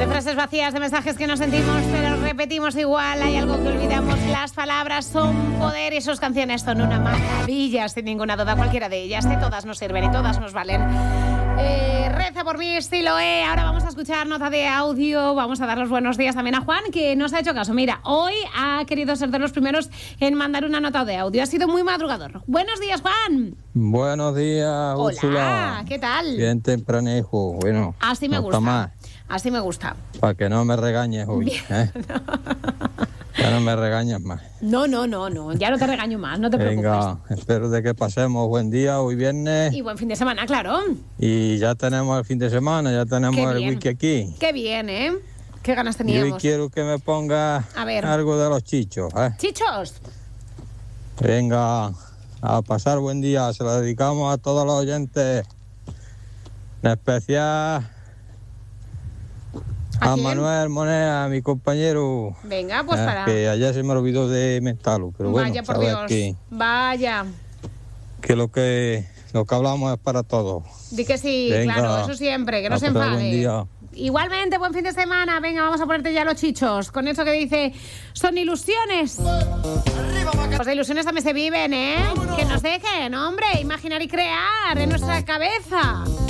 frases vacías, de mensajes que no sentimos, pero repetimos igual. Hay algo que olvidamos. Las palabras son poder y sus canciones son una maravilla, sin ninguna duda. Cualquiera de ellas, todas nos sirven y todas nos valen. Reza por mí, Siloé. Ahora vamos a escuchar nota de audio. Vamos a dar los buenos días también a Juan, que nos ha hecho caso. Mira, hoy ha querido ser de los primeros en mandar una nota de audio. Ha sido muy madrugador. Buenos días, Juan. Buenos días, Úrsula. Hola, ¿qué tal? Bien tempranejo. Bueno, así me gusta. Más. Así me gusta. Para que no me regañes hoy. Ya no me regañas más. No. Ya no te regaño más, no te preocupes. Venga, espero de que pasemos buen día hoy viernes. Y buen fin de semana, claro. Y ya tenemos el fin de semana, ya tenemos el wiki aquí. Qué bien, ¿eh? Qué ganas teníamos. Y hoy quiero que me ponga algo de los chichos, ¿eh? ¿Chichos? Venga, a pasar buen día. Se lo dedicamos a todos los oyentes. En especial a Manuel Monea, mi compañero. Venga, pues para. Que ayer se me olvidó de mentarlo, pero bueno, vaya por Dios. Vaya. Que lo que hablamos es para todos. Di que sí, venga, claro, eso siempre, que no se enfade. Buen día. Igualmente, buen fin de semana. Venga, vamos a ponerte ya los chichos. Con eso que dice, son ilusiones. Pues de ilusiones también se viven, ¿eh? Que nos dejen, hombre, imaginar y crear en nuestra cabeza.